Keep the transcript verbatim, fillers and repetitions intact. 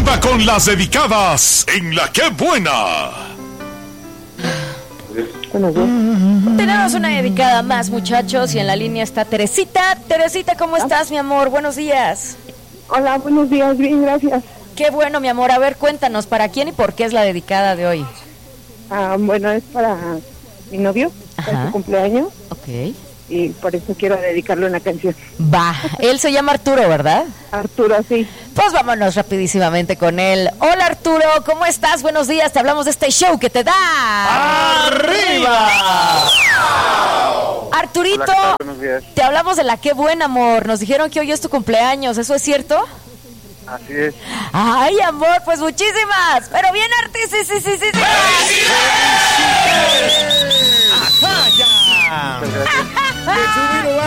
Arriba con las dedicadas en La Qué Buena. Tenemos una dedicada más, muchachos, y en la línea está Teresita. Teresita, ¿cómo estás, mi amor? Buenos días. Hola, buenos días, bien, gracias. Qué bueno, mi amor. A ver, cuéntanos, ¿para quién y por qué es la dedicada de hoy? Ah, bueno, es para mi novio, Ajá. para su cumpleaños, Ok. y por eso quiero dedicarle una canción. Va, él se llama Arturo, ¿verdad? Arturo, sí. Pues vámonos rapidísimamente con él. Hola, Arturo, ¿cómo estás? Buenos días, te hablamos de este show que te da... ¡Arriba! Arturito, Hola, ¿qué tal? Buenos días. te hablamos de la Qué Buena, amor. Nos dijeron que hoy es tu cumpleaños, ¿eso es cierto? Así es. Ay, amor, pues muchísimas. Pero bien, Arti, sí, sí, sí, sí, sí. ¡Ajá, ya! Muchas gracias.